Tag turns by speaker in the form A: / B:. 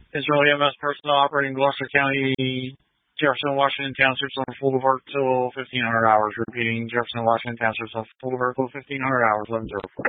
A: Israel EMS personnel operating Gloucester County, Jefferson, Washington Townships on full work till 1500 hours. Repeating, Jefferson, Washington Townships on full work till 1500 hours, 1104.